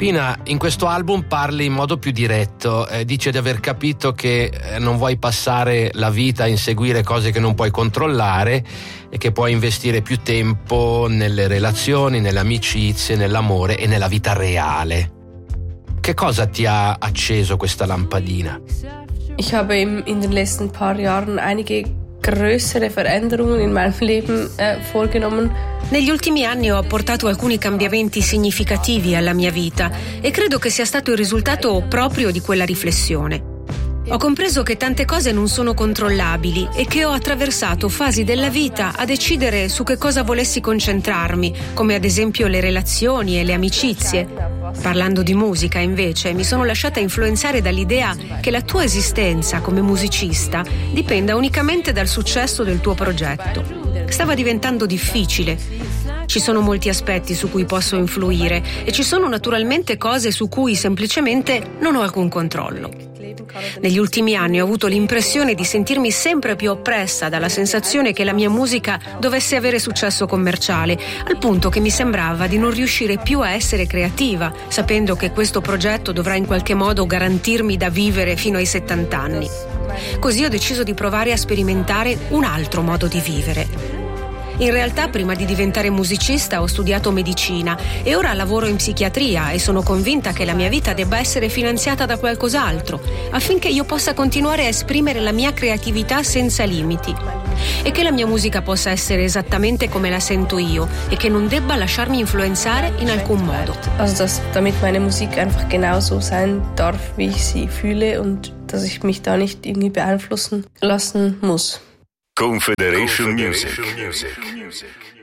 Pina, in questo album parli in modo più diretto, dice di aver capito che non vuoi passare la vita a inseguire cose che non puoi controllare e che puoi investire più tempo nelle relazioni, nelle amicizie, nell'amore e nella vita reale. Che cosa ti ha acceso questa lampadina? Ich habe in den letzten paar Jahren einige größere Veränderungen in meinem Leben vorgenommen. Negli ultimi anni ho apportato alcuni cambiamenti significativi alla mia vita e credo che sia stato il risultato proprio di quella riflessione. Ho compreso che tante cose non sono controllabili e che ho attraversato fasi della vita a decidere su che cosa volessi concentrarmi, come ad esempio le relazioni e le amicizie. Parlando di musica, invece, mi sono lasciata influenzare dall'idea che la tua esistenza come musicista dipenda unicamente dal successo del tuo progetto. Stava diventando difficile. Ci sono molti aspetti su cui posso influire e ci sono naturalmente cose su cui semplicemente non ho alcun controllo. Negli ultimi anni ho avuto l'impressione di sentirmi sempre più oppressa dalla sensazione che la mia musica dovesse avere successo commerciale, al punto che mi sembrava di non riuscire più a essere creativa, sapendo che questo progetto dovrà in qualche modo garantirmi da vivere fino ai 70 anni. Così ho deciso di provare a sperimentare un altro modo di vivere. In realtà, prima di diventare musicista ho studiato medicina e ora lavoro in psichiatria e sono convinta che la mia vita debba essere finanziata da qualcos'altro, affinché io possa continuare a esprimere la mia creatività senza limiti e che la mia musica possa essere esattamente come la sento io e che non debba lasciarmi influenzare in alcun modo. Also, damit meine Musik einfach genauso sein darf, wie ich sie fühle und dass ich mich da nicht irgendwie beeinflussen lassen muss. Confederation Music.